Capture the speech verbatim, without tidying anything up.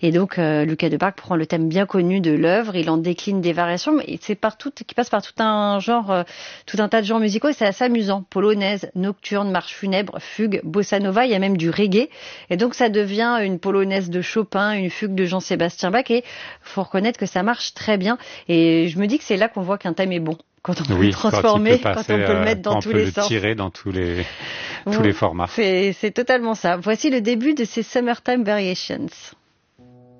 Et donc, euh, Lucas Debargue prend le thème bien connu de l'œuvre, il en décline des variations, mais c'est partout, qui passe par tout un genre, euh, tout un tas de genres musicaux, et c'est assez amusant. Polonaise, nocturne, marche funèbre, fugue, bossa nova, il y a même du reggae. Et donc, ça devient une polonaise de Chopin, une fugue de Jean-Sébastien Bach, et faut reconnaître que ça marche très bien. Et je me dis que c'est là qu'on voit qu'un thème est bon. Quand on peut oui, le transformer, quand, quand on peut euh, le mettre dans tous les sens. Quand on peut le tirer dans tous les, bon, tous les formats. C'est, c'est totalement ça. Voici le début de ces Summertime Variations.